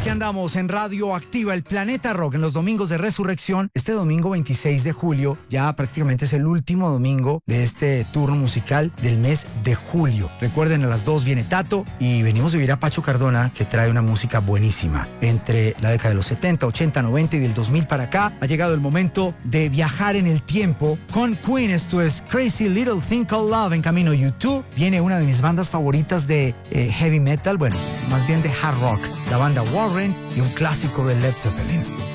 Aquí andamos en Radio Activa, el Planeta Rock, en los domingos de Resurrección. Este domingo 26 de julio, ya prácticamente es el último domingo de este turno musical del mes de julio. Recuerden, a las 2 viene Tato y venimos a vivir a Pacho Cardona, que trae una música buenísima. Entre la década de los 70, 80, 90 y del 2000 para acá, ha llegado el momento de viajar en el tiempo con Queen. Esto es Crazy Little Thing Called Love. En camino YouTube viene una de mis bandas favoritas de heavy metal, bueno, más bien de hard rock, la banda Warren y un clásico de Led Zeppelin.